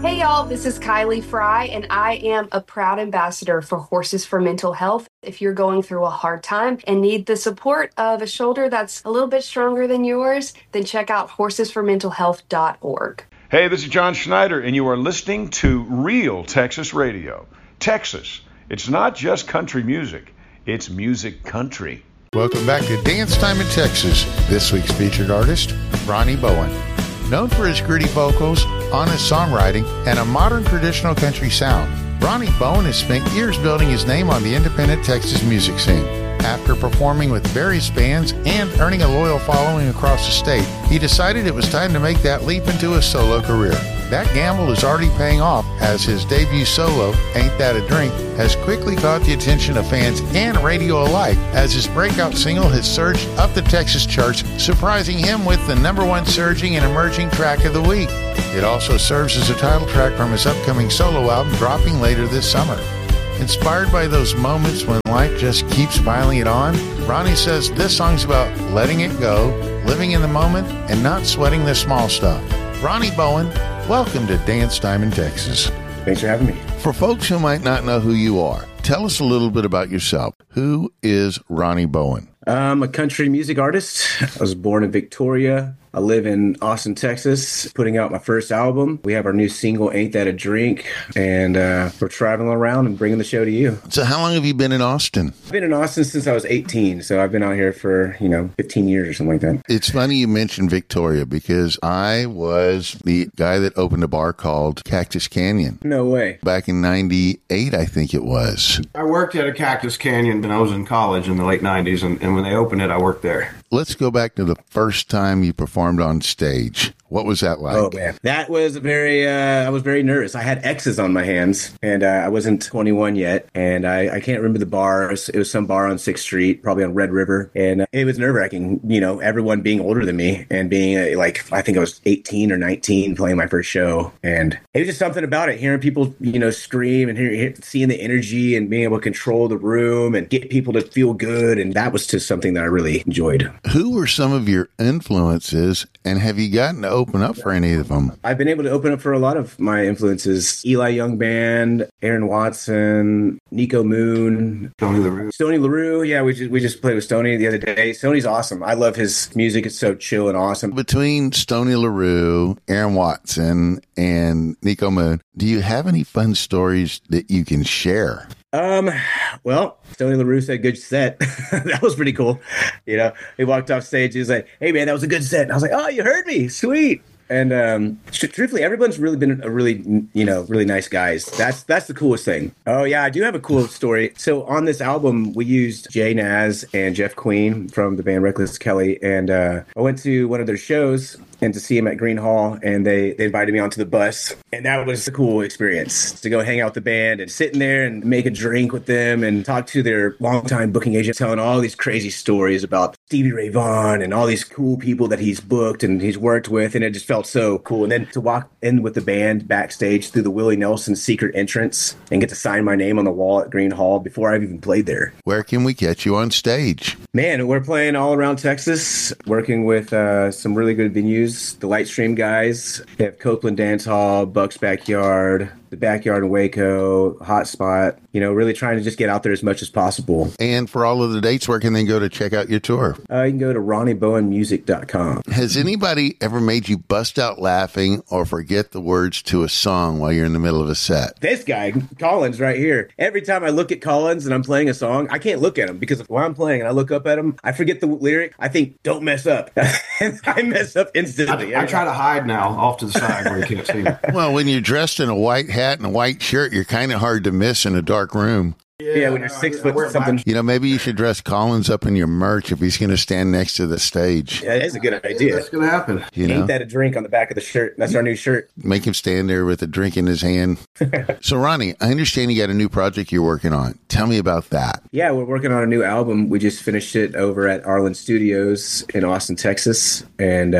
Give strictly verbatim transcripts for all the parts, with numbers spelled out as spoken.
Hey y'all, this is Kylie Fry, and I am a proud ambassador for Horses for Mental Health. If you're going through a hard time and need the support of a shoulder that's a little bit stronger than yours, then check out horses for mental health dot org. Hey, this is John Schneider, and you are listening to Real Texas Radio. Texas, it's not just country music, it's music country. Welcome back to Dance Time in Texas. This week's featured artist, Ronnie Bowen. Known for his gritty vocals, honest songwriting, and a modern traditional country sound, Ronnie Bowen has spent years building his name on the independent Texas music scene. After performing with various bands and earning a loyal following across the state, he decided it was time to make that leap into a solo career. That gamble is already paying off, as his debut solo, Ain't That a Drink, has quickly caught the attention of fans and radio alike, as his breakout single has surged up the Texas charts, surprising him with the number one surging and emerging track of the week. It also serves as a title track from his upcoming solo album dropping later this summer. Inspired by those moments when life just keeps piling it on, Ronnie says this song's about letting it go, living in the moment, and not sweating the small stuff. Ronnie Bowen, welcome to Dance Time in Texas. Thanks for having me. For folks who might not know who you are, tell us a little bit about yourself. Who is Ronnie Bowen? I'm a country music artist. I was born in Victoria. I live in Austin, Texas, putting out my first album. We have our new single, Ain't That a Drink, and uh, we're traveling around and bringing the show to you. So how long have you been in Austin? I've been in Austin since I was eighteen, so I've been out here for, you know, fifteen years or something like that. It's funny you mentioned Victoria, because I was the guy that opened a bar called Cactus Canyon. No way. Back in ninety-eight, I think it was. I worked at a Cactus Canyon when I was in college in the late nineties, and, and when they opened it, I worked there. Let's go back to the first time you performed on stage. What was that like? Oh, man. That was very, uh, I was very nervous. I had X's on my hands, and uh, I wasn't twenty-one yet, and I, I can't remember the bar. It was, it was some bar on sixth street, probably on Red River, and uh, it was nerve-wracking, you know, everyone being older than me and being, uh, like, I think I was eighteen or nineteen playing my first show, and it was just something about it, hearing people, you know, scream and hear, hear, seeing the energy and being able to control the room and get people to feel good, and that was just something that I really enjoyed. Who were some of your influences, and have you gotten to open up for any of them? I've been able to open up for a lot of my influences. Eli Young Band, Aaron Watson, Nico Moon, Stoney LaRue. Stoney LaRue. Yeah, we just, we just played with Stoney the other day. Stoney's awesome. I love his music. It's so chill and awesome. Between Stoney LaRue, Aaron Watson, and Nico Moon, do you have any fun stories that you can share? Um, well, Stoney LaRue said, good set. That was pretty cool. You know, he walked off stage. He was like, hey, man, that was a good set. And I was like, oh, you heard me. Sweet. And um, truthfully, everyone's really been a really, you know, really nice guys. That's that's the coolest thing. Oh, yeah, I do have a cool story. So on this album, we used Jay Naz and Jeff Queen from the band Reckless Kelly. And uh, I went to one of their shows and to see him at Green Hall, and they, they invited me onto the bus. And that was a cool experience to go hang out with the band and sitting there and make a drink with them and talk to their longtime booking agent, telling all these crazy stories about Stevie Ray Vaughan and all these cool people that he's booked and he's worked with. And it just felt so cool. And then to walk in with the band backstage through the Willie Nelson secret entrance and get to sign my name on the wall at Green Hall before I've even played there. Where can we catch you on stage? Man, we're playing all around Texas, working with uh, some really good venues. The Lightstream guys. They have Copeland Dance Hall, Buck's Backyard, the Backyard in Waco, Hotspot, you know, really trying to just get out there as much as possible. And for all of the dates, where can they go to check out your tour? Uh, you can go to ronnie bowen music dot com. Has anybody ever made you bust out laughing or forget the words to a song while you're in the middle of a set? This guy, Collins, right here. Every time I look at Collins and I'm playing a song, I can't look at him because while I'm playing and I look up at him, I forget the lyric. I think, don't mess up. And I mess up instantly. I, I try to hide now off to the side where you can't see me. Well, when you're dressed in a white hat and a white shirt, you're kind of hard to miss in a dark room. Yeah, yeah when you're six foot something. You know, maybe you should dress Collins up in your merch if he's going to stand next to the stage. Yeah, that's a good idea. That's going to happen. You know? Ain't That a Drink on the back of the shirt. That's our new shirt. Make him stand there with a drink in his hand. So, Ronnie, I understand you got a new project you're working on. Tell me about that. Yeah, we're working on a new album. We just finished it over at Arlen Studios in Austin, Texas. And um,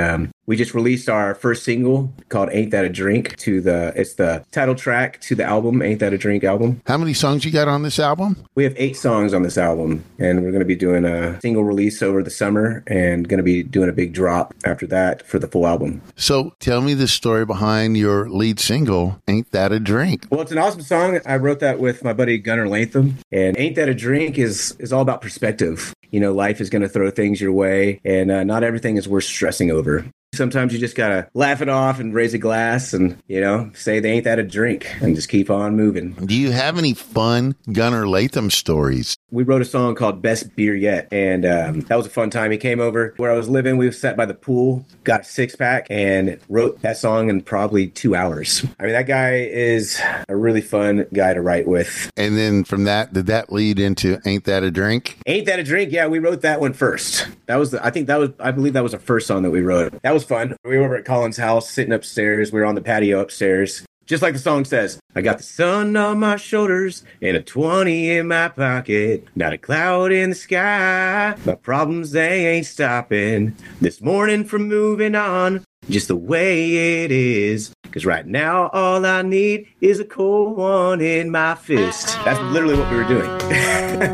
We just released our first single called Ain't That a Drink to the, it's the title track to the album, Ain't That a Drink album. How many songs you got on this album? We have eight songs on this album, and we're going to be doing a single release over the summer and going to be doing a big drop after that for the full album. So tell me the story behind your lead single, Ain't That a Drink? Well, it's an awesome song. I wrote that with my buddy Gunnar Latham, and Ain't That a Drink is, is all about perspective. You know, life is going to throw things your way, and uh, not everything is worth stressing over. Sometimes you just got to laugh it off and raise a glass and, you know, say they ain't that a drink and just keep on moving. Do you have any fun Gunnar Latham stories? We wrote a song called Best Beer Yet, and um, that was a fun time. He came over where I was living. We sat by the pool, got a six-pack, and wrote that song in probably two hours. I mean, that guy is a really fun guy to write with. And then from that, did that lead into Ain't That a Drink? Ain't That a Drink? Yeah, we wrote that one first. That was, the, I think that was, I believe that was the first song that we wrote. That was fun. We were over at Colin's house, sitting upstairs. We were on the patio upstairs. Just like the song says, I got the sun on my shoulders and a twenty in my pocket. Not a cloud in the sky. My problems, they ain't stopping. This morning from moving on, just the way it is. Because right now, all I need is a cold one in my fist. That's literally what we were doing.